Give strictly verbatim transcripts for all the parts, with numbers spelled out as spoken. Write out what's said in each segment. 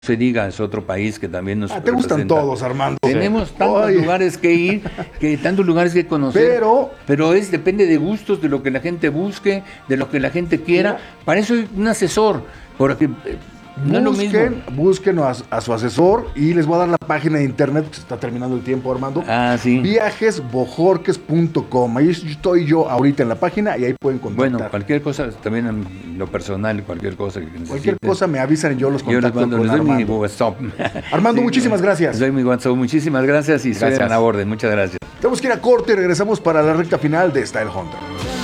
se diga, es otro país que también nos ah, te gustan representa. todos, Armando. Tenemos tantos Oye. lugares que ir, que tantos lugares que conocer, Pero, pero es depende de gustos, de lo que la gente busque, de lo que la gente quiera. Para eso hay un asesor, porque eh, no es lo mismo. busquen, busquen a, a su asesor y les voy a dar la página de internet, que se está terminando el tiempo, Armando. Ah, sí. viajes bojorques punto com. Ahí estoy yo ahorita en la página y ahí pueden contactar. Bueno, cualquier cosa, también en lo personal, cualquier cosa que necesiten. Cualquier cosa me avisan y yo los Yo les contacto mando, con les doy mi Armando. WhatsApp. Armando, Sí, muchísimas gracias. Les doy mi WhatsApp, muchísimas gracias y Gracias. estoy a la orden, muchas gracias. Tenemos que ir a corte y regresamos para la recta final de Style Hunter.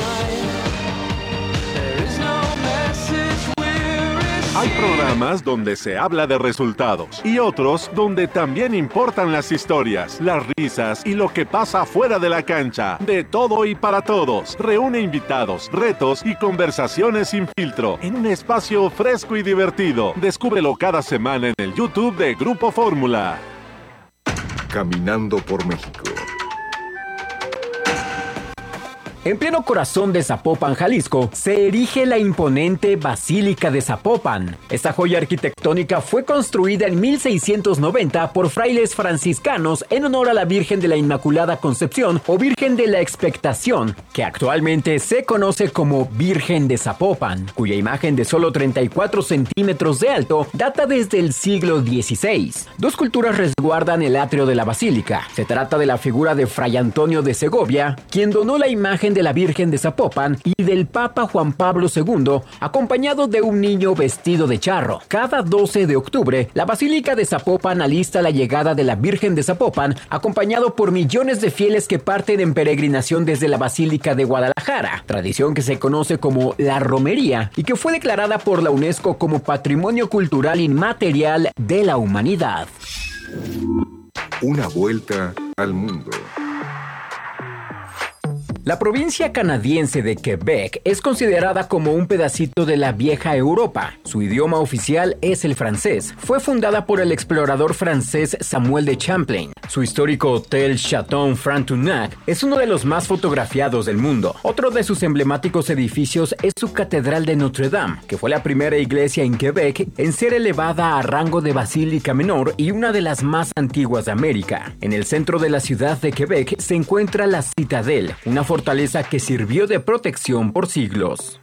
Hay programas donde se habla de resultados y otros donde también importan las historias, las risas y lo que pasa fuera de la cancha. De todo y para todos. Reúne invitados, retos y conversaciones sin filtro en un espacio fresco y divertido. Descúbrelo cada semana en el YouTube de Grupo Fórmula. Caminando por México. En pleno corazón de Zapopan, Jalisco, se erige la imponente Basílica de Zapopan. Esta joya arquitectónica fue construida en mil seiscientos noventa por frailes franciscanos en honor a la Virgen de la Inmaculada Concepción o Virgen de la Expectación, que actualmente se conoce como Virgen de Zapopan, cuya imagen de solo treinta y cuatro centímetros de alto data desde el siglo dieciséis. Dos culturas resguardan el atrio de la basílica. Se trata de la figura de Fray Antonio de Segovia, quien donó la imagen de la Virgen de Zapopan, y del Papa Juan Pablo segundo, acompañado de un niño vestido de charro. Cada doce de octubre, la Basílica de Zapopan alista la llegada de la Virgen de Zapopan, acompañado por millones de fieles que parten en peregrinación desde la Basílica de Guadalajara, tradición que se conoce como la romería y que fue declarada por la UNESCO como Patrimonio Cultural Inmaterial de la Humanidad. Una vuelta al mundo. La provincia canadiense de Quebec es considerada como un pedacito de la vieja Europa. Su idioma oficial es el francés. Fue fundada por el explorador francés Samuel de Champlain. Su histórico hotel Chateau Frontenac es uno de los más fotografiados del mundo. Otro de sus emblemáticos edificios es su Catedral de Notre Dame, que fue la primera iglesia en Quebec en ser elevada a rango de basílica menor y una de las más antiguas de América. En el centro de la ciudad de Quebec se encuentra la Citadel, una fortaleza que sirvió de protección por siglos.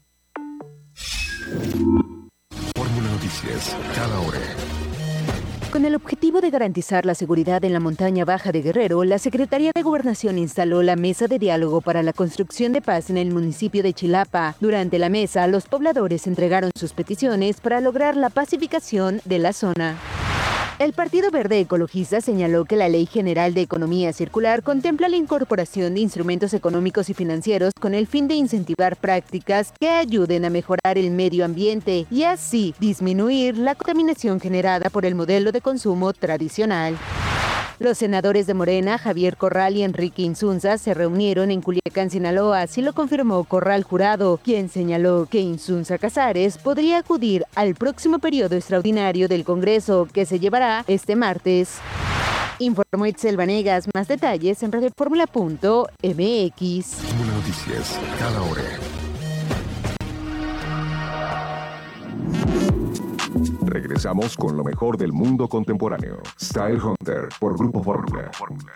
Fórmula Noticias, cada hora. Con el objetivo de garantizar la seguridad en la montaña baja de Guerrero, la Secretaría de Gobernación instaló la Mesa de Diálogo para la Construcción de Paz en el municipio de Chilapa. Durante la mesa, los pobladores entregaron sus peticiones para lograr la pacificación de la zona. El Partido Verde Ecologista señaló que la Ley General de Economía Circular contempla la incorporación de instrumentos económicos y financieros con el fin de incentivar prácticas que ayuden a mejorar el medio ambiente y así disminuir la contaminación generada por el modelo de consumo tradicional. Los senadores de Morena, Javier Corral y Enrique Insunza, se reunieron en Culiacán, Sinaloa, así lo confirmó Corral Jurado, quien señaló que Insunza Casares podría acudir al próximo periodo extraordinario del Congreso, que se llevará este martes. Informó Itzel Vanegas. Más detalles en radioformula punto m x. Fórmula Noticias, cada hora. Regresamos con lo mejor del mundo contemporáneo. Style Hunter por Grupo Fórmula.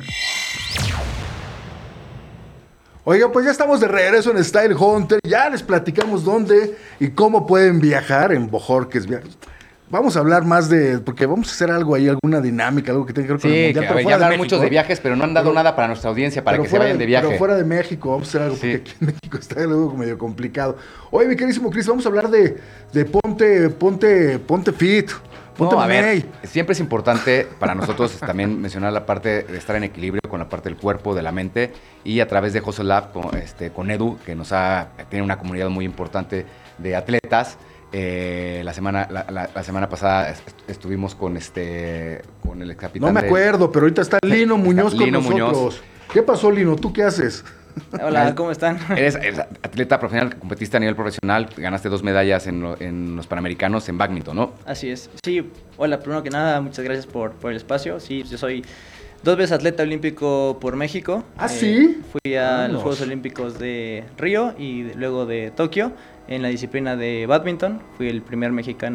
Oiga, pues ya estamos de regreso en Style Hunter. Ya les platicamos dónde y cómo pueden viajar en Bojorques. Vamos a hablar más de, porque vamos a hacer algo ahí, alguna dinámica, algo que tenga que ver con Sí, el mundial. que, pero ya fuera de hablaron México, muchos de viajes, pero no han dado pero, nada para nuestra audiencia, para que se fuera vayan de viaje. Pero fuera de México, vamos a hacer algo, Sí. porque aquí en México está algo medio complicado. Oye, mi queridísimo Chris, vamos a hablar de, de ponte, ponte, ponte fit. Ponte No, a ver, mamey. siempre es importante para nosotros también mencionar la parte de estar en equilibrio con la parte del cuerpo, de la mente, y a través de Hustle Lab con, este, con Edu, que nos ha, tiene una comunidad muy importante de atletas. Eh, la semana la, la, la semana pasada est- estuvimos con este con el ex capitán. No me de- acuerdo, pero ahorita está Lino Está Muñoz con Lino nosotros. Muñoz. ¿Qué pasó, Lino? ¿Tú qué haces? Hola, ¿cómo están? Eres, eres atleta profesional, competiste a nivel profesional, ganaste dos medallas en, lo- en los Panamericanos en bádminton, ¿no? Así es. Sí, hola, primero que nada, muchas gracias por, por el espacio. Sí, yo soy dos veces atleta olímpico por México. ¿Ah, sí? Fui a Vamos. los Juegos Olímpicos de Río y de- luego de Tokio en la disciplina de bádminton. Fui el primer mexicano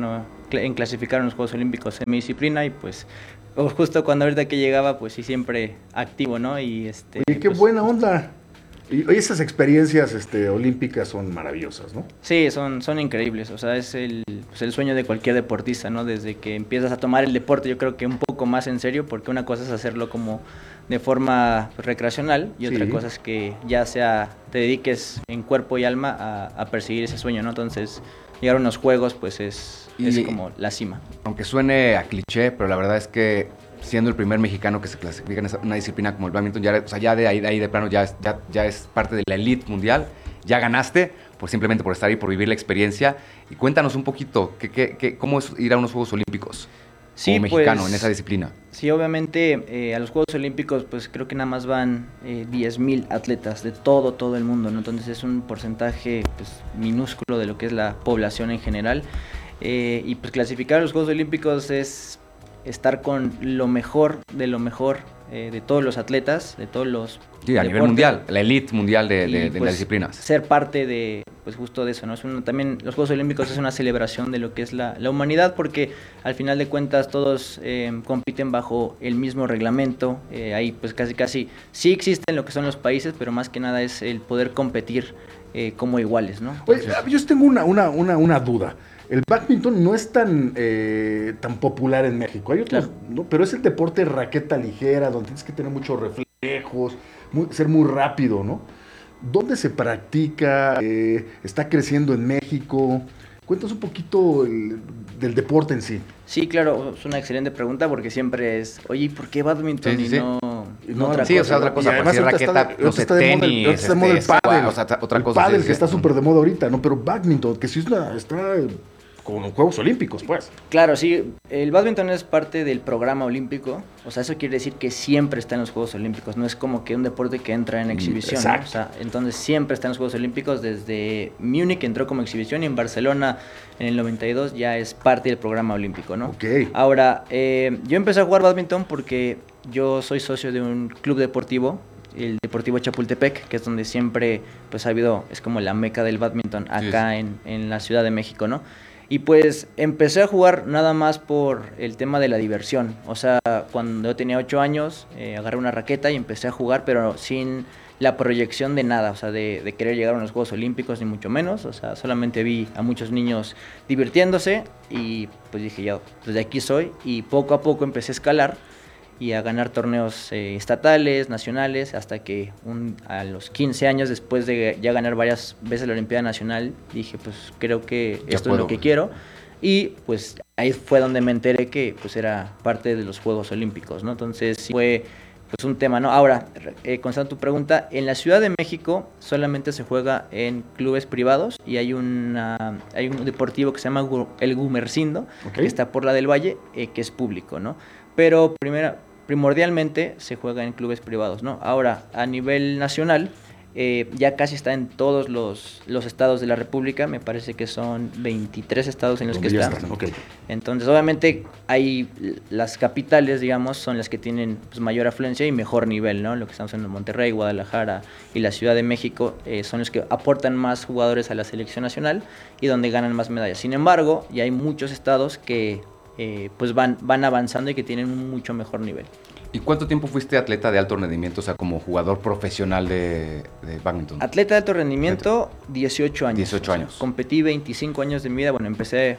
cl- en clasificar en los Juegos Olímpicos en mi disciplina y pues o justo cuando ahorita que llegaba, pues sí, siempre activo, ¿no? Y este... Oye, qué pues, buena onda. Y oye, esas experiencias este, olímpicas son maravillosas, ¿no? Sí, son, son increíbles, o sea, es el, pues el sueño de cualquier deportista, ¿no? Desde que empiezas a tomar el deporte, yo creo que un poco más en serio, porque una cosa es hacerlo como de forma pues, recreacional y otra Sí. cosa es que ya sea te dediques en cuerpo y alma a, a perseguir ese sueño, ¿no? Entonces, llegar a unos juegos, pues es, Y- es como la cima. Aunque suene a cliché, pero la verdad es que siendo el primer mexicano que se clasifica en esa- una disciplina como el badminton, ya, o sea, ya de ahí, de ahí de plano ya es, ya, ya es parte de la elite mundial, ya ganaste, pues simplemente por estar ahí, por vivir la experiencia. Y cuéntanos un poquito, ¿qué, qué, qué- ¿cómo es ir a unos Juegos Olímpicos Sí, como mexicano pues, en esa disciplina? Sí, obviamente eh, a los Juegos Olímpicos pues creo que nada más van eh, diez mil atletas de todo, todo el mundo, ¿no? Entonces es un porcentaje pues minúsculo de lo que es la población en general. Eh, y pues clasificar a los Juegos Olímpicos es estar con lo mejor de lo mejor eh, de todos los atletas, de todos los Sí, a nivel deportes. mundial, la elite mundial de, Y, de- de pues, las disciplinas. Ser parte de, pues justo de eso, ¿no? Es un- también los Juegos Olímpicos es una celebración de lo que es la, la humanidad, porque al final de cuentas todos eh, compiten bajo el mismo reglamento. Eh, ahí pues casi casi sí existen lo que son los países, pero más que nada es el poder competir eh, como iguales, ¿no? Oye, yo tengo una, una, una, una duda. El badminton no es tan, eh, tan popular en México. Hay otros, Claro. ¿no? Pero es el deporte de raqueta ligera, donde tienes que tener muchos reflejos, muy- ser muy rápido, ¿no? ¿Dónde se practica? Eh, ¿Está creciendo en México? Cuéntanos un poquito el- del deporte en sí. Sí, claro, es una excelente pregunta porque siempre es, oye, ¿y por qué badminton Sí, sí, y sí. no, Y no no, otra Sí, o cosa? sea, otra ¿no? cosa, Y pues además si ahorita raqueta, está de- no ahorita sé, está de moda el- tenis, ahorita está de moda el este, pádel. o sea, otra El cosa. pádel sí, que está sí. súper de moda ahorita, ¿no? Pero badminton, que sí es una, está con los Juegos Olímpicos, pues. Claro, sí, el bádminton es parte del programa olímpico, o sea, eso quiere decir que siempre está en los Juegos Olímpicos, no es como que un deporte que entra en exhibición, ¿no? exacto. O sea, entonces siempre está en los Juegos Olímpicos, desde Múnich entró como exhibición y en Barcelona en el noventa y dos ya es parte del programa olímpico, ¿no? Ok. Ahora, eh, yo empecé a jugar bádminton porque yo soy socio de un club deportivo, el Deportivo Chapultepec, que es donde siempre pues ha habido, es como la meca del bádminton Sí, acá sí. En, en la Ciudad de México, ¿no? Y pues empecé a jugar nada más por el tema de la diversión. O sea, cuando yo tenía ocho años, eh, agarré una raqueta y empecé a jugar, pero sin la proyección de nada, o sea, de, de querer llegar a los Juegos Olímpicos, ni mucho menos. O sea, solamente vi a muchos niños divirtiéndose y pues dije, yo, pues de aquí soy. Y poco a poco empecé a escalar y a ganar torneos eh, estatales, nacionales, hasta que un, a los quince años, después de ya ganar varias veces la Olimpiada Nacional, dije, pues creo que Ya esto puedo. es lo que quiero. Y pues ahí fue donde me enteré que pues era parte de los Juegos Olímpicos, ¿no? Entonces sí fue pues un tema, ¿no? Ahora, eh, contestando tu pregunta, en la Ciudad de México solamente se juega en clubes privados y hay, una, hay un deportivo que se llama Gu- el Gumercindo, Ok. que está por la del Valle, eh, que es público, ¿no? Pero primera, primordialmente se juega en clubes privados, ¿no? Ahora, a nivel nacional, eh, ya casi está en todos los, los estados de la República, me parece que son veintitrés estados en los que Donde ya está. están, ok. Entonces, obviamente, hay las capitales, digamos, son las que tienen pues, mayor afluencia y mejor nivel, ¿no? Lo que estamos en Monterrey, Guadalajara y la Ciudad de México eh, son los que aportan más jugadores a la selección nacional y donde ganan más medallas. Sin embargo, ya hay muchos estados que eh, pues van, van avanzando y que tienen un mucho mejor nivel. ¿Y cuánto tiempo fuiste atleta de alto rendimiento, o sea, como jugador profesional de, de badminton? Atleta de alto rendimiento, dieciocho años. dieciocho años. Competí veinticinco años de mi vida, bueno, empecé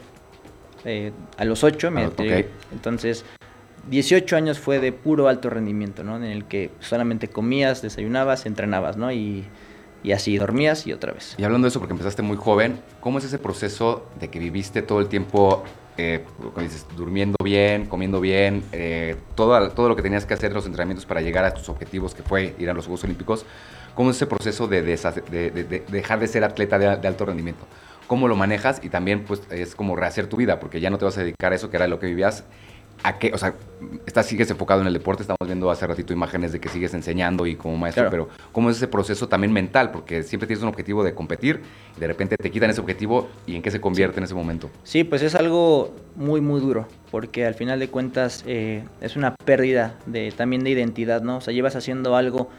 eh, a los ocho, me Ah, retiré. ok. Entonces dieciocho años fue de puro alto rendimiento, ¿no? En el que solamente comías, desayunabas, entrenabas, ¿no? Y, y así dormías y otra vez. Y hablando de eso, porque empezaste muy joven, ¿cómo es ese proceso de que viviste todo el tiempo, eh, como dices, durmiendo bien, comiendo bien, eh, todo, todo lo que tenías que hacer en los entrenamientos para llegar a tus objetivos, que fue ir a los Juegos Olímpicos? ¿Cómo es ese proceso de, deshace- de- de- de dejar de ser atleta de, de alto rendimiento? ¿Cómo lo manejas? Y también, pues, es como rehacer tu vida, porque ya no te vas a dedicar a eso, que era lo que vivías. ¿A qué? O sea, estás, sigues enfocado en el deporte, estamos viendo hace ratito imágenes de que sigues enseñando y como maestro, Claro. pero ¿cómo es ese proceso también mental? Porque siempre tienes un objetivo de competir y de repente te quitan ese objetivo y ¿en qué se convierte en ese momento? Sí, pues es algo muy, muy duro, porque al final de cuentas eh, es una pérdida de, también de identidad, ¿no? O sea, llevas haciendo algo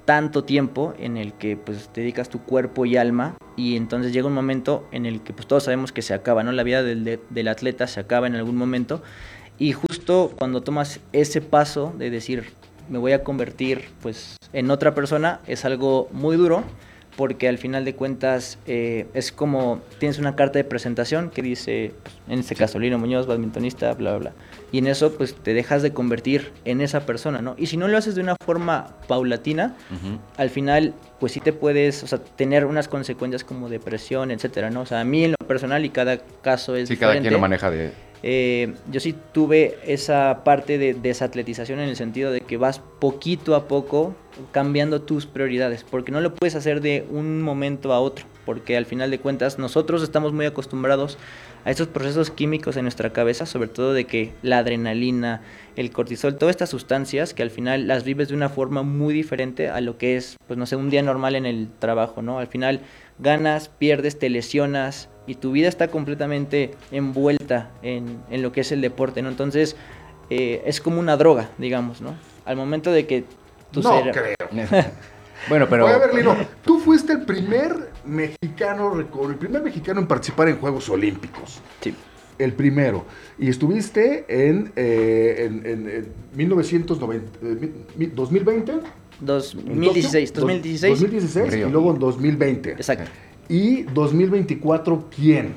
tanto tiempo en el que pues dedicas tu cuerpo y alma, y entonces llega un momento en el que pues todos sabemos que se acaba, ¿no? La vida del, de, del atleta se acaba en algún momento, y justo cuando tomas ese paso de decir me voy a convertir pues en otra persona, es algo muy duro, porque al final de cuentas eh, es como tienes una carta de presentación que dice, pues, en este caso, Lino Muñoz, badmintonista, bla, bla, bla. Y en eso, pues, te dejas de convertir en esa persona, ¿no? Y si no lo haces de una forma paulatina, uh-huh. al final, pues sí te puedes, o sea, tener unas consecuencias como depresión, etcétera, ¿no? O sea, a mí en lo personal, y cada caso es sí, diferente. Sí, cada quien lo maneja de... Eh, yo sí tuve esa parte de desatletización en el sentido de que vas poquito a poco cambiando tus prioridades, porque no lo puedes hacer de un momento a otro, porque al final de cuentas nosotros estamos muy acostumbrados a estos procesos químicos en nuestra cabeza, sobre todo de que la adrenalina, el cortisol, todas estas sustancias que al final las vives de una forma muy diferente a lo que es, pues no sé, un día normal en el trabajo, ¿no? Al final ganas, pierdes, te lesionas, y tu vida está completamente envuelta en, en lo que es el deporte, ¿no? Entonces, eh, es como una droga, digamos, ¿no? Al momento de que tu No cere- creo. Bueno, pero... Oye, a ver, Lino, tú fuiste el primer mexicano, el primer mexicano en participar en Juegos Olímpicos. Sí. El primero. Y estuviste en, eh, en, en, en mil novecientos noventa, eh, dos mil veinte. dos mil dieciséis, dos mil dieciséis. dos mil dieciséis y luego en dos mil veinte. Exacto. Y dos mil veinticuatro, ¿quién?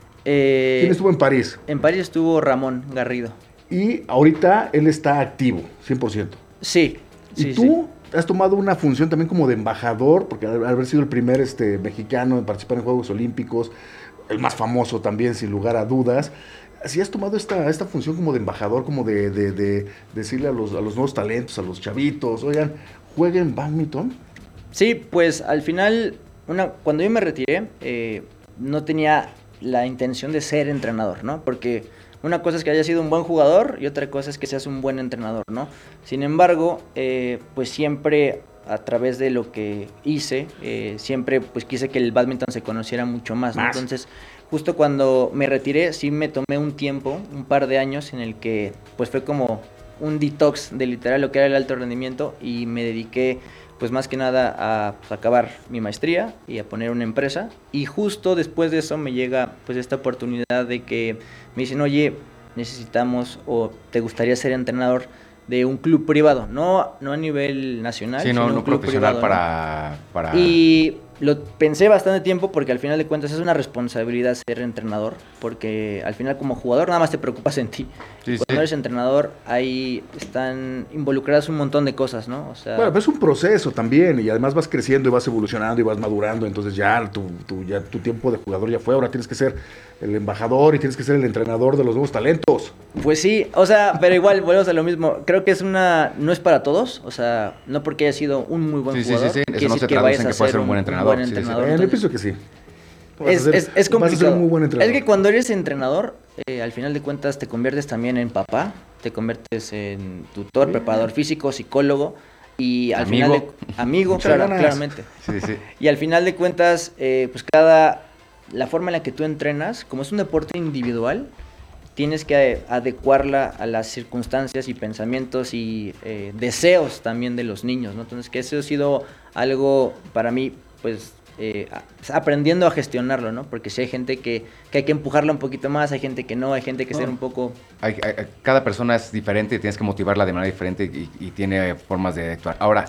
Eh, ¿Quién estuvo en París? En París estuvo Ramón Garrido. Y ahorita él está activo, cien por ciento. Sí. ¿Y sí, tú sí. has tomado una función también como de embajador? Porque al haber sido el primer este, mexicano en participar en Juegos Olímpicos, el más famoso también, sin lugar a dudas. ¿Sí has tomado esta, esta función como de embajador, como de, de, de decirle a los, a los nuevos talentos, a los chavitos, oigan, jueguen badminton? Sí, pues al final, una, cuando yo me retiré, eh, no tenía la intención de ser entrenador, ¿no? Porque una cosa es que haya sido un buen jugador y otra cosa es que seas un buen entrenador, ¿no? Sin embargo, eh, pues siempre a través de lo que hice, eh, siempre pues quise que el badminton se conociera mucho más, ¿no? Más. Entonces, justo cuando me retiré, sí me tomé un tiempo, un par de años en el que pues fue como un detox de literal lo que era el alto rendimiento, y me dediqué pues más que nada a pues, acabar mi maestría y a poner una empresa. Y justo después de eso me llega pues esta oportunidad de que me dicen, oye, necesitamos o te gustaría ser entrenador de un club privado, no, no a nivel nacional, sí, no, sino no un club profesional privado, para, ¿no? para... Y lo pensé bastante tiempo porque al final de cuentas es una responsabilidad ser entrenador, porque al final como jugador nada más te preocupas en ti. Sí, Cuando sí. eres entrenador, ahí están involucradas un montón de cosas, ¿no? O sea, Bueno, pues es un proceso también, y además vas creciendo y vas evolucionando y vas madurando, entonces ya tu, tu, ya tu tiempo de jugador ya fue, ahora tienes que ser el embajador y tienes que ser el entrenador de los nuevos talentos. pues sí, o sea, pero igual volvemos a lo mismo. Creo que es una, no es para todos, o sea, no porque haya sido un muy buen Sí, sí, jugador, sí, sí. Eso quiere no decir se que traduce vayas en a que puedas ser ser un buen entrenador. buen Sí, sí, sí. entrenador. Eh, yo Entonces, pienso que sí. Vas Es, a ser- es, es vas a ser complicado. un muy buen entrenador. Es que cuando eres entrenador, eh, al final de cuentas te conviertes también en papá, te conviertes en tutor, preparador físico, psicólogo y al Amigo. final de, amigo, Muchas claro, ganas. claramente. Sí, sí. Y al final de cuentas, eh, pues cada la forma en la que tú entrenas, como es un deporte individual, tienes que adecuarla a las circunstancias y pensamientos y eh, deseos también de los niños, ¿no? Entonces, que eso ha sido algo para mí, pues, eh, aprendiendo a gestionarlo, ¿no? Porque si hay gente que, que hay que empujarla un poquito más, hay gente que no, hay gente que No. ser un poco... Hay- hay- cada persona es diferente y tienes que motivarla de manera diferente y, y tiene formas de actuar. Ahora,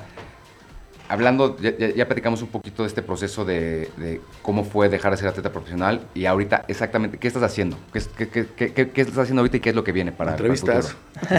hablando, ya, ya- ya platicamos un poquito de este proceso de, de cómo fue dejar de ser atleta profesional y ahorita exactamente, ¿qué estás haciendo? ¿Qué, es- qué- qué- qué- qué- qué estás haciendo ahorita y qué es lo que viene para, para el Entrevistas. futuro?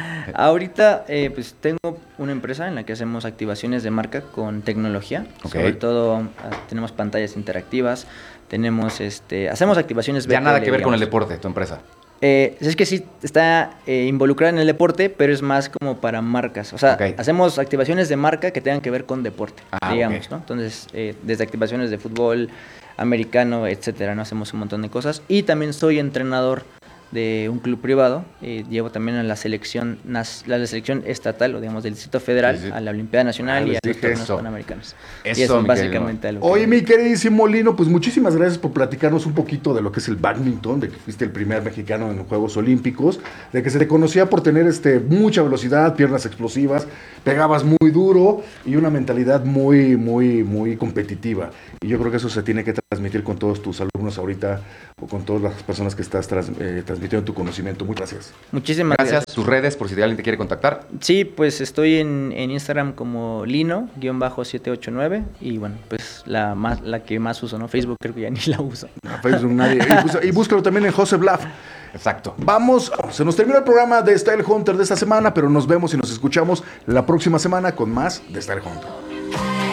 Ahorita, eh, pues tengo una empresa en la que hacemos activaciones de marca con tecnología. Ok. Sobre todo ah, tenemos pantallas interactivas, tenemos, este, hacemos activaciones Ya nada B T L, que ver con el digamos. deporte, tu empresa. Eh, es que sí está eh, involucrada en el deporte, pero es más como para marcas. O sea, Ok. hacemos activaciones de marca que tengan que ver con deporte, Ah, digamos, ok. ¿no? Entonces, eh, desde activaciones de fútbol, americano, etcétera, ¿no? Hacemos un montón de cosas. Y también soy entrenador de un club privado. Eh, llevo también a la selección nas- la, la selección estatal, o digamos del Distrito Federal, Sí, sí. a la Olimpiada Nacional Ah, y les a los dije torneos eso. panamericanos. Eso, y eso mi es querido. básicamente lo que... Oye, mi queridísimo Lino, pues muchísimas gracias por platicarnos un poquito de lo que es el badminton, de que fuiste el primer mexicano en los Juegos Olímpicos, de que se te conocía por tener este mucha velocidad, piernas explosivas, pegabas muy duro y una mentalidad muy, muy, muy competitiva. Y yo creo que eso se tiene que transmitir con todos tus alumnos ahorita o con todas las personas que estás trans- eh, transmitiendo tu conocimiento. Muchas gracias. Muchísimas Gracias. gracias. Tus redes, por si alguien te quiere contactar. Sí, pues estoy en, en Instagram como Lino siete ocho nueve y bueno, pues la más la que más uso, ¿no? Facebook creo que ya ni la uso. A Facebook nadie. Y, bus- y búscalo también en Joseph Lab. Exacto. Vamos, se nos terminó el programa de Style Hunter de esta semana, pero nos vemos y nos escuchamos la próxima semana con más de Style Hunter.